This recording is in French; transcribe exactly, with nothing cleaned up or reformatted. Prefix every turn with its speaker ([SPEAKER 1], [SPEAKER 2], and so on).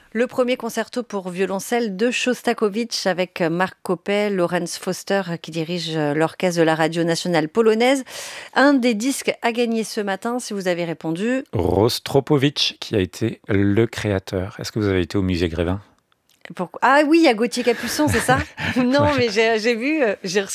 [SPEAKER 1] Le premier concerto pour violoncelle de Shostakovich avec Marc Coppel, Lorenz Foster qui dirige l'orchestre de la Radio Nationale Polonaise. Un des disques à gagner ce matin, si vous avez répondu.
[SPEAKER 2] Rostropovitch qui a été le créateur. Est-ce que vous avez été au musée Grévin ?
[SPEAKER 1] Pourquoi ? Ah oui, il y a Gauthier Capuçon, c'est ça ? Non,
[SPEAKER 2] Voilà.
[SPEAKER 1] mais j'ai, j'ai vu, j'ai reçu